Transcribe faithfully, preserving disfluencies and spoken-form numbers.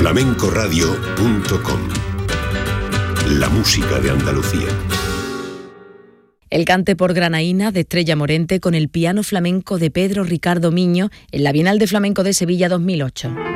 flamencoradio punto com. La música de Andalucía. El cante por Granaína de Estrella Morente con el piano flamenco de Pedro Ricardo Miño en la Bienal de Flamenco de Sevilla dos mil ocho.